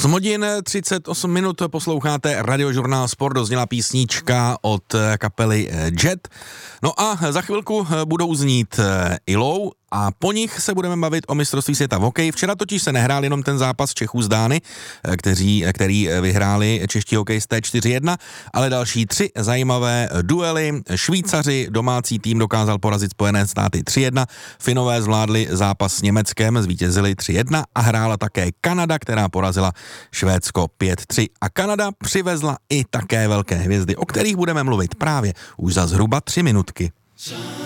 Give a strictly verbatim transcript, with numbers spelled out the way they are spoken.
osm hodin třicet osm minut posloucháte Radiožurnál Sport, dozněla písnička od kapely Jet. No a za chvilku budou znít Ilou a po nich se budeme bavit o mistrovství světa v hokeji. Včera totiž se nehrál jenom ten zápas Čechů s Dány, kteří, který vyhráli čeští hokejisté čtyři jedna, ale další tři zajímavé duely. Švýcaři, domácí tým dokázal porazit Spojené státy tři jedna, Finové zvládli zápas s Německem, zvítězili tři jedna a hrála také Kanada, která porazila Švédsko pět tři. A Kanada přivezla i také velké hvězdy, o kterých budeme mluvit právě už za zhruba tři minutky.